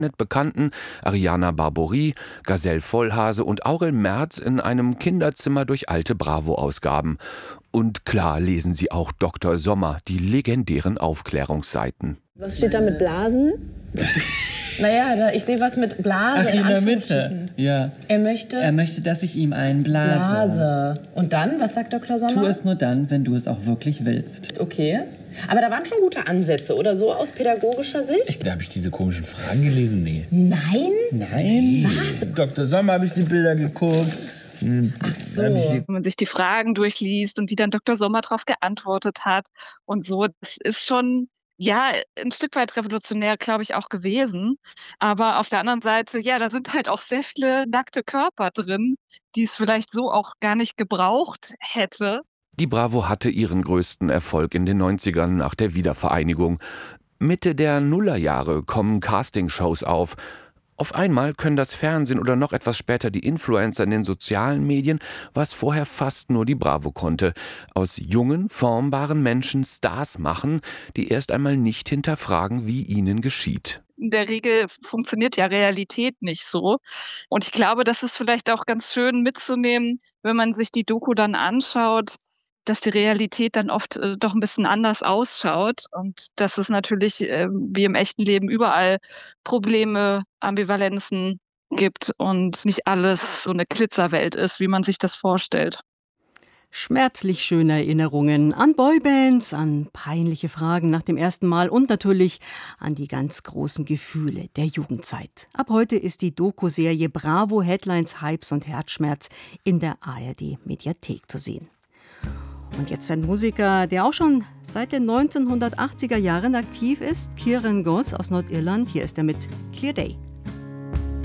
Bekannten Ariana Barbouri, Gazelle Vollhase und Aurel Merz in einem Kinderzimmer durch alte Bravo-Ausgaben. Und klar lesen sie auch Dr. Sommer, die legendären Aufklärungsseiten. Was steht da mit Blasen? Naja, ich sehe was mit Blase. Ach, in der Mitte. Ja. Er möchte, dass ich ihm einen blase. Und dann, was sagt Dr. Sommer? Tu es nur dann, wenn du es auch wirklich willst. Okay. Aber da waren schon gute Ansätze, oder so, aus pädagogischer Sicht? Habe ich diese komischen Fragen gelesen? Nee. Nein? Nein? Was? Dr. Sommer habe ich die Bilder geguckt. Ach so. Wenn man sich die Fragen durchliest und wie dann Dr. Sommer darauf geantwortet hat und so, das ist schon, ja, ein Stück weit revolutionär, glaube ich, auch gewesen. Aber auf der anderen Seite, ja, da sind halt auch sehr viele nackte Körper drin, die es vielleicht so auch gar nicht gebraucht hätte. Die Bravo hatte ihren größten Erfolg in den 90ern nach der Wiedervereinigung. Mitte der Nullerjahre kommen Castingshows auf. Auf einmal können das Fernsehen oder noch etwas später die Influencer in den sozialen Medien, was vorher fast nur die Bravo konnte, aus jungen, formbaren Menschen Stars machen, die erst einmal nicht hinterfragen, wie ihnen geschieht. In der Regel funktioniert ja Realität nicht so. Und ich glaube, das ist vielleicht auch ganz schön mitzunehmen, wenn man sich die Doku dann anschaut, dass die Realität dann oft doch ein bisschen anders ausschaut und dass es natürlich wie im echten Leben überall Probleme, Ambivalenzen gibt und nicht alles so eine Glitzerwelt ist, wie man sich das vorstellt. Schmerzlich schöne Erinnerungen an Boybands, an peinliche Fragen nach dem ersten Mal und natürlich an die ganz großen Gefühle der Jugendzeit. Ab heute ist die Doku-Serie Bravo Headlines, Hypes und Herzschmerz in der ARD-Mediathek zu sehen. Und jetzt ein Musiker, der auch schon seit den 1980er Jahren aktiv ist, Kieran Goss aus Nordirland. Hier ist er mit Clear Day.